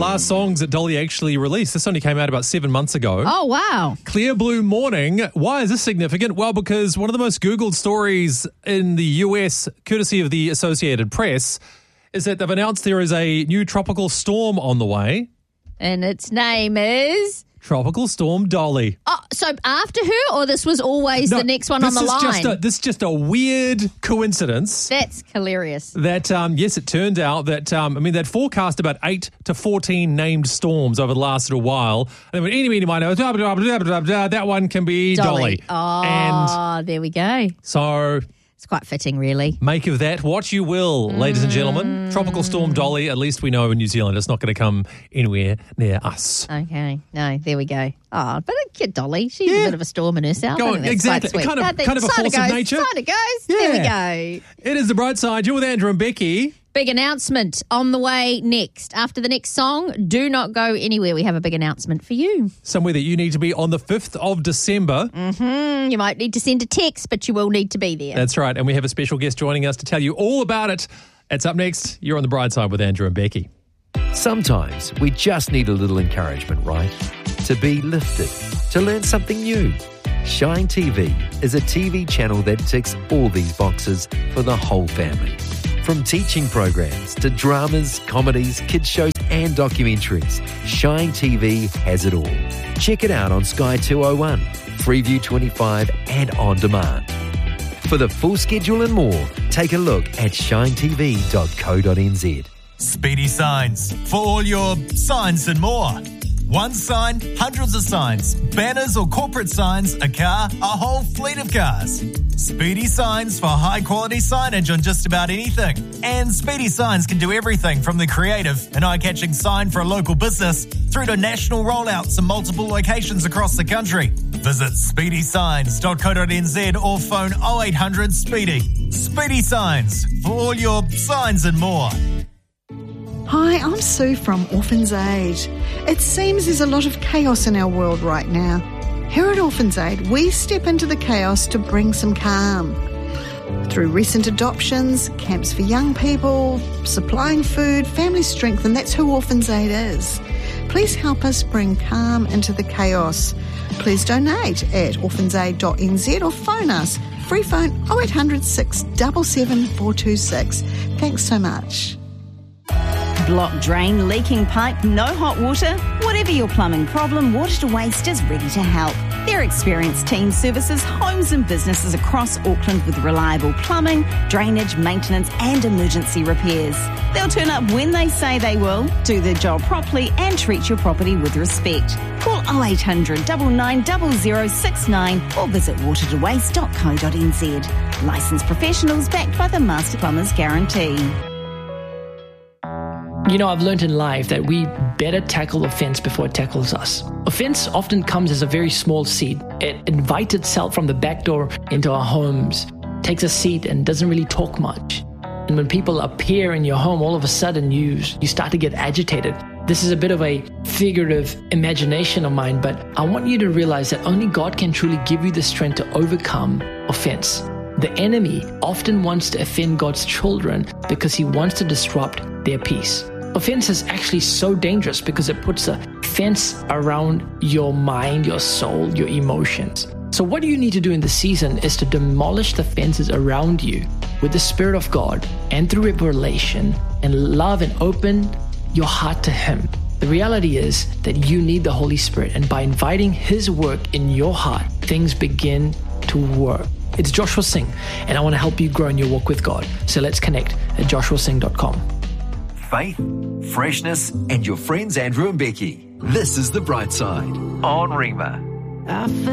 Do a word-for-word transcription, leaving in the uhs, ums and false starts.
last songs that Dolly actually released. This only came out about seven months ago. Oh, wow. Clear Blue Morning. Why is this significant? Well, because one of the most Googled stories in the U S, courtesy of the Associated Press, is that they've announced there is a new tropical storm on the way. And its name is? Tropical Storm Dolly. Oh, so after her, or this was always No, the next one on the this is line? Just a, this is just a weird coincidence. That's hilarious. That, um, yes, it turned out that, um, I mean, they'd forecast about eight to fourteen named storms over the last little while. And they went, any, meeny, miny, blah, blah, blah, blah, blah, that one can be Dolly. Dolly. Oh, and there we go. So It's quite fitting, really. make of that what you will, ladies and gentlemen. Tropical Storm Dolly, at least we know in New Zealand it's not going to come anywhere near us. Okay. No, there we go. Oh, but a kid Dolly, she's Yeah. a bit of a storm in herself. Go I on, think that's exactly. quite sweet. Kind of- I think kind of a sign force of goes, nature. sign it goes. There we go. It is The Bright Side. You're with Andrew and Becky. Big announcement on the way next. After the next song, do not go anywhere. We have a big announcement for you. Somewhere that you need to be on the fifth of December. Mm, you might need to send a text, but you will need to be there. That's right. And we have a special guest joining us to tell you all about it. It's up next. You're on The Bright Side with Andrew and Becky. Sometimes we just need a little encouragement, right? To be lifted, to learn something new. Shine T V is a T V channel that ticks all these boxes for the whole family. From teaching programs to dramas, comedies, kids shows and documentaries, Shine T V has it all. Check it out on Sky two oh one, Freeview twenty-five and on demand. For the full schedule and more, take a look at shine t v dot co dot n z. Speedy Signs, for all your signs and more. One sign, hundreds of signs, banners or corporate signs, a car, a whole fleet of cars. Speedy Signs for high quality signage on just about anything. And Speedy Signs can do everything from the creative and eye-catching sign for a local business through to national rollouts in multiple locations across the country. Visit speedy signs dot co dot n z or phone oh eight hundred SPEEDY. Speedy Signs for all your signs and more. Hi, I'm Sue from Orphans Aid. It seems there's a lot of chaos in our world right now. Here at Orphans Aid, we step into the chaos to bring some calm. Through recent adoptions, camps for young people, supplying food, family strength, and that's who Orphans Aid is. Please help us bring calm into the chaos. Please donate at orphans aid dot n z or phone us. Free phone oh eight hundred six seven seven four two six. Thanks so much. Blocked drain, leaking pipe, no hot water? Whatever your plumbing problem, Water to Waste is ready to help. Their experienced team services homes and businesses across Auckland with reliable plumbing, drainage, maintenance and emergency repairs. They'll turn up when they say they will, do their job properly and treat your property with respect. Call oh eight hundred nine nine zero zero six nine or visit water to waste dot co dot n z. Licensed professionals backed by the Master Plumbers Guarantee. You know, I've learned in life that we better tackle offense before it tackles us. Offense often comes as a very small seed. It invites itself from the back door into our homes, takes a seat and doesn't really talk much. And when people appear in your home, all of a sudden you, you start to get agitated. This is a bit of a figurative imagination of mine, but I want you to realize that only God can truly give you the strength to overcome offense. The enemy often wants to offend God's children because he wants to disrupt their peace. Offense is actually so dangerous because it puts a fence around your mind, your soul, your emotions. So what you need to do in this season is to demolish the fences around you with the Spirit of God and through revelation and love and open your heart to Him. The reality is that you need the Holy Spirit, and by inviting His work in your heart, things begin to work. It's Joshua Singh, and I want to help you grow in your walk with God. So let's connect at joshua singh dot com. Faith, freshness, and your friends Andrew and Becky. This is The Bright Side on Rima. I feel